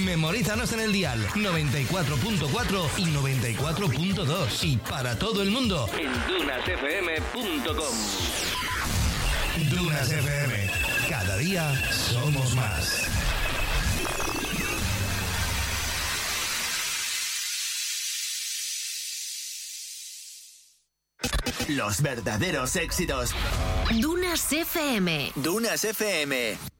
Memorízanos en el dial 94.4 y 94.2 y para todo el mundo en dunasfm.com. Dunas FM. Cada día somos más. Los verdaderos éxitos. Dunas FM. Dunas FM.